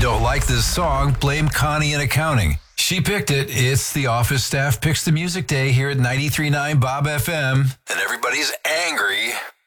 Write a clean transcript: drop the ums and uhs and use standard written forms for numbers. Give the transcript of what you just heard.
don't like this song, blame Connie in accounting. She picked it. It's the office staff picks the music day here at 93.9 Bob FM. And everybody's angry